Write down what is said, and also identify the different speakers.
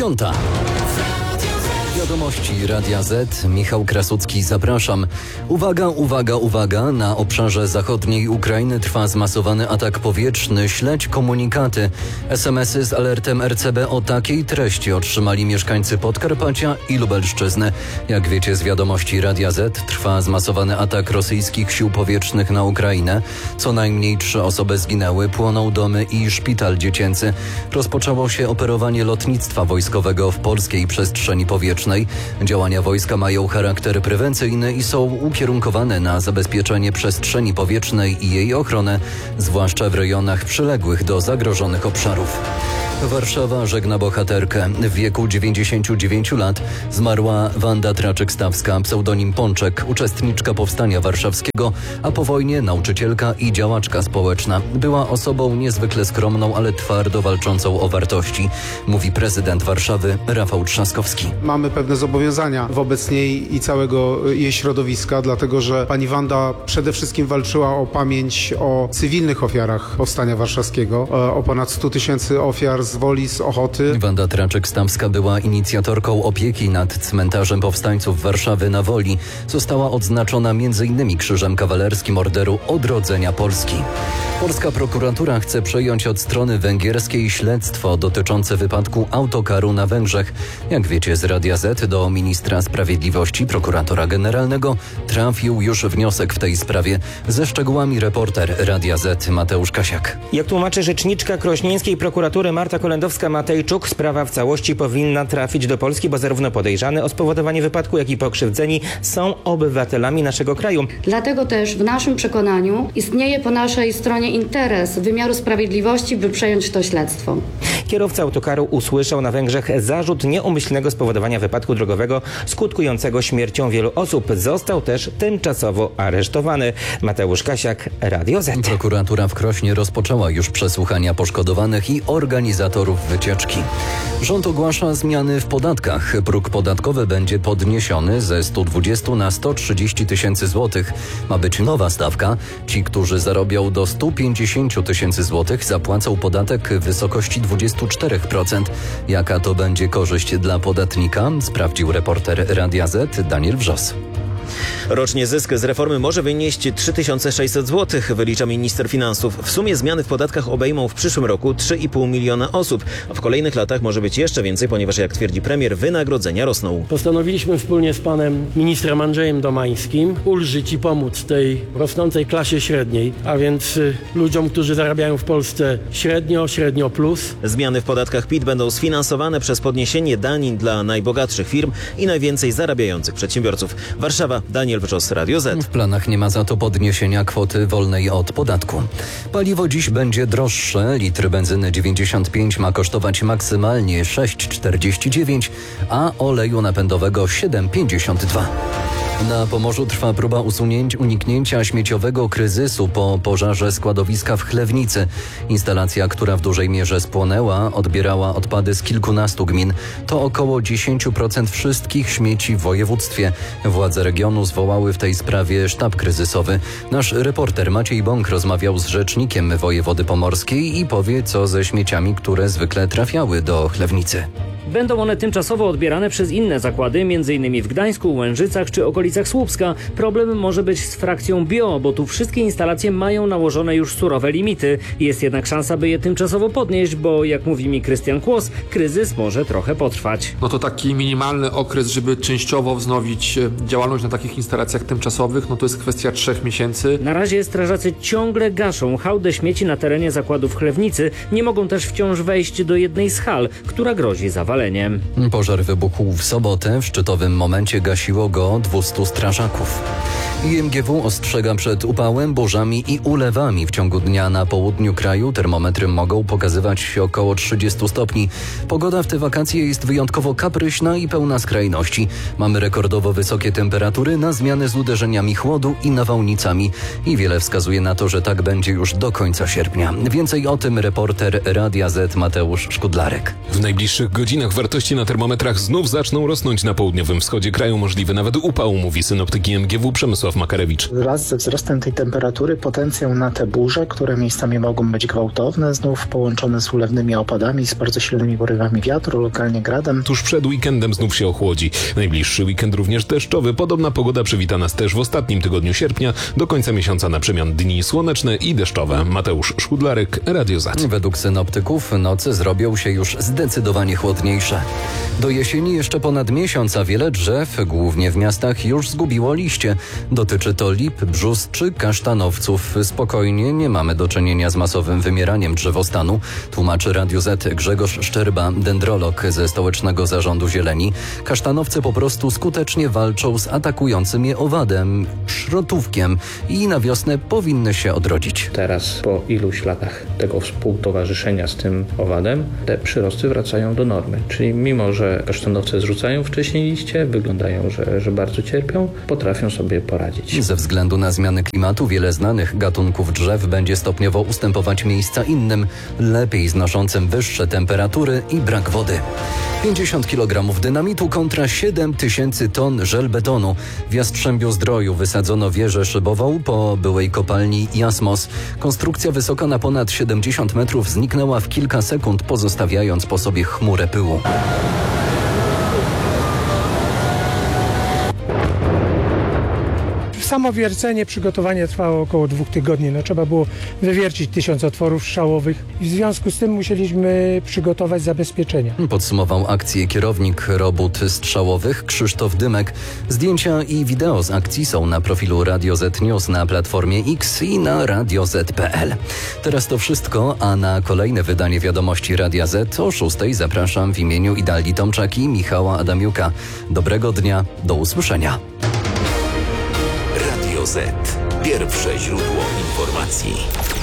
Speaker 1: Piąta. Wiadomości Radia Z. Michał Krasucki, zapraszam. Uwaga, uwaga, uwaga. Na obszarze zachodniej Ukrainy trwa zmasowany atak powietrzny. Śledź komunikaty. SMS-y z alertem RCB o takiej treści otrzymali mieszkańcy Podkarpacia i Lubelszczyzny. Jak wiecie z wiadomości Radia Z, trwa zmasowany atak rosyjskich sił powietrznych na Ukrainę. Co najmniej 3 osoby zginęły, płoną domy i szpital dziecięcy. Rozpoczęło się operowanie lotnictwa wojskowego w polskiej przestrzeni powietrznej. Działania wojska mają charakter prewencyjny i są ukierunkowane na zabezpieczenie przestrzeni powietrznej i jej ochronę, zwłaszcza w rejonach przyległych do zagrożonych obszarów. Warszawa żegna bohaterkę. W wieku 99 lat zmarła Wanda Traczyk-Stawska, pseudonim Pączek, uczestniczka Powstania Warszawskiego, a po wojnie nauczycielka i działaczka społeczna. Była osobą niezwykle skromną, ale twardo walczącą o wartości, mówi prezydent Warszawy Rafał Trzaskowski.
Speaker 2: Mamy pewne zobowiązania wobec niej i całego jej środowiska, dlatego że pani Wanda przede wszystkim walczyła o pamięć o cywilnych ofiarach Powstania Warszawskiego, o ponad 100 000 ofiar z Woli, z Ochoty.
Speaker 1: Wanda Traczyk-Stawska była inicjatorką opieki nad cmentarzem powstańców Warszawy na Woli. Została odznaczona m.in. Krzyżem Kawalerskim Orderu Odrodzenia Polski. Polska prokuratura chce przejąć od strony węgierskiej śledztwo dotyczące wypadku autokaru na Węgrzech. Jak wiecie z Radia Z, do ministra sprawiedliwości, prokuratora generalnego, trafił już wniosek w tej sprawie. Ze szczegółami reporter Radia Z Mateusz Kasiak.
Speaker 3: Jak tłumaczy rzeczniczka krośnieńskiej prokuratury Marta Kolendowska-Matejczuk, sprawa w całości powinna trafić do Polski, bo zarówno podejrzany o spowodowanie wypadku, jak i pokrzywdzeni są obywatelami naszego kraju.
Speaker 4: Dlatego też w naszym przekonaniu istnieje po naszej stronie interes wymiaru sprawiedliwości, by przejąć to śledztwo.
Speaker 3: Kierowca autokaru usłyszał na Węgrzech zarzut nieumyślnego spowodowania wypadku drogowego skutkującego śmiercią wielu osób. Został też tymczasowo aresztowany. Mateusz Kasiak, Radio Z.
Speaker 1: Prokuratura w Krośnie rozpoczęła już przesłuchania poszkodowanych i organizatorów wycieczki. Rząd ogłasza zmiany w podatkach. Próg podatkowy będzie podniesiony ze 120 na 130 tysięcy złotych. Ma być nowa stawka. Ci, którzy zarobią do 150 tysięcy złotych, zapłacą podatek w wysokości 24%. Jaka to będzie korzyść dla podatnika? Sprawdził reporter Radia Z Daniel Wrzos.
Speaker 5: Rocznie zysk z reformy może wynieść 3600 zł, wylicza minister finansów. W sumie zmiany w podatkach obejmą w przyszłym roku 3,5 miliona osób, a w kolejnych latach może być jeszcze więcej, ponieważ jak twierdzi premier, wynagrodzenia rosną.
Speaker 6: Postanowiliśmy wspólnie z panem ministrem Andrzejem Domańskim ulżyć i pomóc tej rosnącej klasie średniej, a więc ludziom, którzy zarabiają w Polsce średnio plus.
Speaker 5: Zmiany w podatkach PIT będą sfinansowane przez podniesienie danin dla najbogatszych firm i najwięcej zarabiających przedsiębiorców. Warszawa, Daniel Wrzos, Radio Z.
Speaker 1: W planach nie ma za to podniesienia kwoty wolnej od podatku. Paliwo dziś będzie droższe. Litr benzyny 95 ma kosztować maksymalnie 6,49, a oleju napędowego 7,52. Na Pomorzu trwa próba uniknięcia śmieciowego kryzysu po pożarze składowiska w Chlewnicy. Instalacja, która w dużej mierze spłonęła, odbierała odpady z kilkunastu gmin. To około 10% wszystkich śmieci w województwie. Władze regionu zwołały w tej sprawie sztab kryzysowy. Nasz reporter Maciej Bąk rozmawiał z rzecznikiem wojewody pomorskiej i powie, co ze śmieciami, które zwykle trafiały do Chlewnicy.
Speaker 7: Będą one tymczasowo odbierane przez inne zakłady, m.in. w Gdańsku, Łężycach czy okolicach Słupska. Problem może być z frakcją bio, bo tu wszystkie instalacje mają nałożone już surowe limity. Jest jednak szansa, by je tymczasowo podnieść, bo jak mówi mi Krystian Kłos, kryzys może trochę potrwać.
Speaker 8: No to taki minimalny okres, żeby częściowo wznowić działalność na takich instalacjach tymczasowych, no to jest kwestia 3 miesięcy.
Speaker 7: Na razie strażacy ciągle gaszą hałdę śmieci na terenie zakładów Chlewnicy. Nie mogą też wciąż wejść do jednej z hal, która grozi zawaleniem.
Speaker 1: Pożar wybuchł w sobotę. W szczytowym momencie gasiło go 200 strażaków. IMGW ostrzega przed upałem, burzami i ulewami. W ciągu dnia na południu kraju termometry mogą pokazywać około 30 stopni. Pogoda w te wakacje jest wyjątkowo kapryśna i pełna skrajności. Mamy rekordowo wysokie temperatury na zmianę z uderzeniami chłodu i nawałnicami. I wiele wskazuje na to, że tak będzie już do końca sierpnia. Więcej o tym reporter Radia Z Mateusz Szkudlarek.
Speaker 9: W najbliższych godzinach wartości na termometrach znów zaczną rosnąć na południowym wschodzie kraju. Możliwy nawet upał, mówi synoptyk IMGW Przemysław Jarosław Makarewicz.
Speaker 10: Wraz ze wzrostem tej temperatury potencjał na te burze, które miejscami mogą być gwałtowne, znów połączone z ulewnymi opadami, z bardzo silnymi porywami wiatru, lokalnie gradem.
Speaker 9: Tuż przed weekendem znów się ochłodzi. Najbliższy weekend również deszczowy. Podobna pogoda przywita nas też w ostatnim tygodniu sierpnia. Do końca miesiąca na przemian dni słoneczne i deszczowe. Mateusz Szkudlarek, Radio Z.
Speaker 1: Według synoptyków noce zrobią się już zdecydowanie chłodniejsze. Do jesieni jeszcze ponad miesiąc, a wiele drzew, głównie w miastach, już zgubiło liście. Dotyczy to lip, brzus czy kasztanowców. Spokojnie, nie mamy do czynienia z masowym wymieraniem drzewostanu, tłumaczy Radio Z Grzegorz Szczerba, dendrolog ze Stołecznego Zarządu Zieleni. Kasztanowce po prostu skutecznie walczą z atakującym je owadem, szrotówkiem i na wiosnę powinny się odrodzić.
Speaker 11: Teraz po iluś latach tego współtowarzyszenia z tym owadem te przyrosty wracają do normy. Czyli mimo, że kasztanowce zrzucają wcześniej liście, wyglądają, że bardzo cierpią, potrafią sobie poradzić.
Speaker 1: Ze względu na zmiany klimatu wiele znanych gatunków drzew będzie stopniowo ustępować miejsca innym, lepiej znoszącym wyższe temperatury i brak wody. 50 kg dynamitu kontra 7 tysięcy ton żelbetonu. W Jastrzębiu-Zdroju wysadzono wieżę szybową po byłej kopalni Jasmos. Konstrukcja wysoka na ponad 70 metrów zniknęła w kilka sekund, pozostawiając po sobie chmurę pyłu.
Speaker 12: Samo wiercenie, przygotowanie trwało około 2 tygodni. Trzeba było wywiercić 1000 otworów strzałowych i w związku z tym musieliśmy przygotować zabezpieczenia.
Speaker 1: Podsumował akcję kierownik robót strzałowych Krzysztof Dymek. Zdjęcia i wideo z akcji są na profilu Radio Z News na Platformie X i na radioz.pl. Teraz to wszystko, a na kolejne wydanie Wiadomości Radia Z o 6:00 zapraszam w imieniu Idalii Tomczak i Michała Adamiuka. Dobrego dnia, do usłyszenia.
Speaker 13: Radio Z. Pierwsze źródło informacji.